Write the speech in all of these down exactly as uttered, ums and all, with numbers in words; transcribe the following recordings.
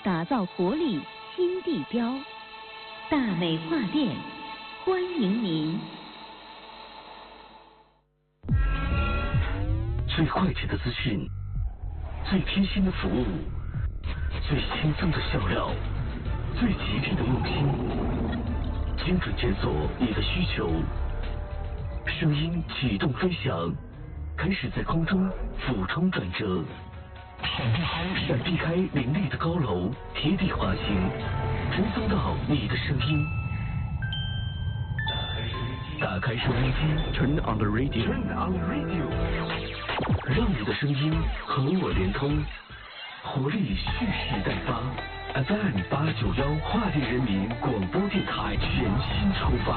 打造活力新地标。大美画店欢迎您。 最快捷的资讯，最贴心的服务，最轻松的笑料，最吉利的用心，精准检索你的需求。声音启动飞翔，开始在空中俯冲转折，闪避开闪避开林立的高楼，贴地滑行，传送到你的声音。打开收音机 ，Turn on the radio，Turn on the radio， 让你的声音和我连通，活力蓄势待发。F M 八九幺华电人民广播电台全新出发。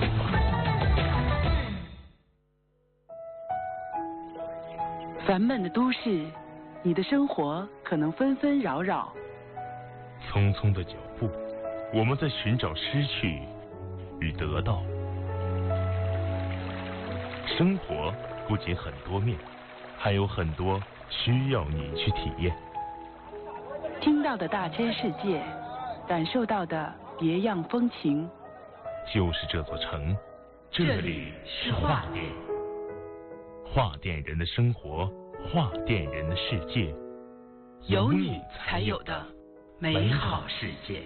烦闷的都市，你的生活可能纷纷扰扰。 匆匆的脚步，我们在寻找失去与得到。生活不仅很多面，还有很多需要你去体验。 听到的大千世界，感受到的别样风情。 就是这座城，这里是华电。华电人的生活，华电人的世界， 有你才有的美好世界。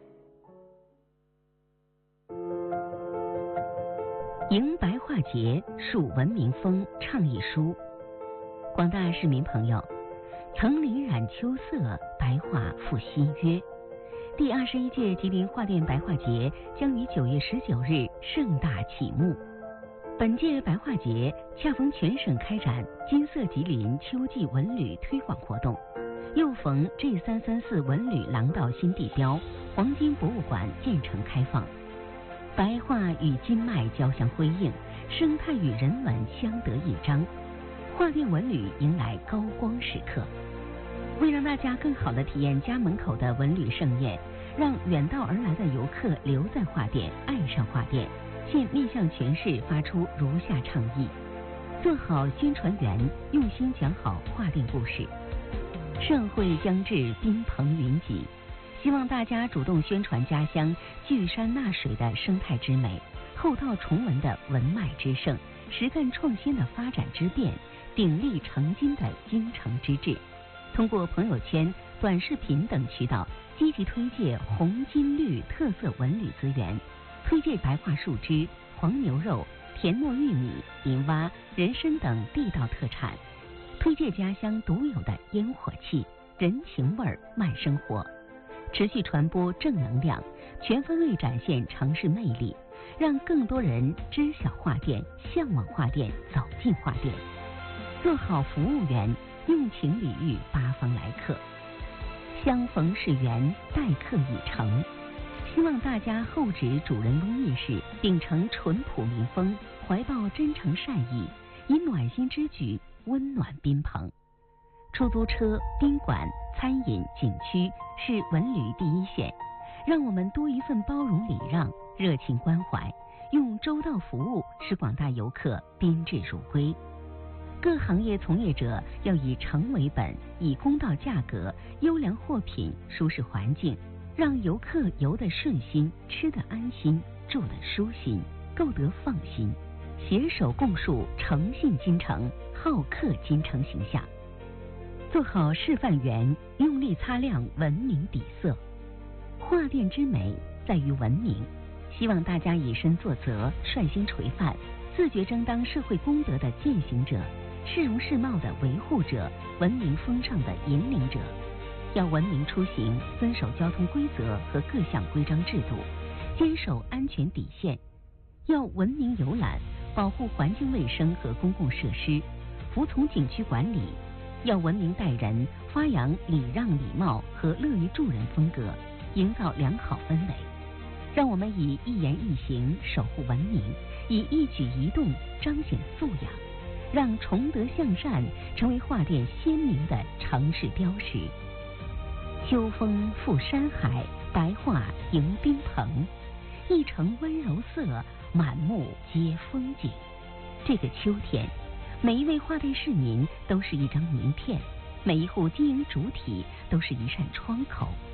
迎白话节，树文明风倡议书。广大市民朋友，层林染秋色，白话赋新约。第二十一届吉林华电白话节将于九月十九日盛大启幕。本届白话节恰逢全省开展金色吉林秋季文旅推广活动，又逢 G 三三四文旅廊道新地标黄金博物馆建成开放。白话与金脉交相辉映，生态与人文相得益彰，华电文旅迎来高光时刻。为让大家更好地体验家门口的文旅盛宴，让远道而来的游客留在华电，爱上华电，现面向全市发出如下倡议：做好宣传员，用心讲好华电故事。盛会将至，宾朋云集，希望大家主动宣传家乡聚山纳水的生态之美，厚道崇文的文脉之盛，实干创新的发展之变，鼎力成金的精诚之志。通过朋友圈、短视频等渠道，积极推介红金绿特色文旅资源，推介白桦树枝、黄牛肉、田糯玉米、银蛙、人参等地道特产，推介家乡独有的烟火气、人情味儿、慢生活，持续传播正能量，全方位展现城市魅力，让更多人知晓华电，向往华电，走进华电。做好服务员，用情礼遇八方来客，相逢是缘，待客已成。希望大家厚植主人翁意识，秉承淳朴民风，怀抱真诚善意，以暖心之举温暖宾朋。出租车、宾馆、餐饮、景区是文旅第一线，让我们多一份包容礼让、热情关怀，用周到服务使广大游客宾至如归。各行业从业者要以诚为本，以公道价格、优良货品、舒适环境，让游客游得顺心，吃得安心，住得舒心，购得放心，携手共树诚信金城、好客金城形象。做好示范员，用力擦亮文明底色。华电之美在于文明，希望大家以身作则，率先垂范，自觉争当社会公德的践行者，市容市貌的维护者，文明风尚的引领者。要文明出行，遵守交通规则和各项规章制度，坚守安全底线。要文明游览，保护环境卫生和公共设施，服从景区管理。要文明待人，发扬礼让礼貌和乐于助人风格，营造良好氛围。让我们以一言一行守护文明，以一举一动彰显素养，让崇德向善成为华电鲜明的城市标识。秋风赴山海，白桦迎宾朋，一城温柔色，满目皆风景。这个秋天，每一位华电市民都是一张名片，每一户经营主体都是一扇窗口。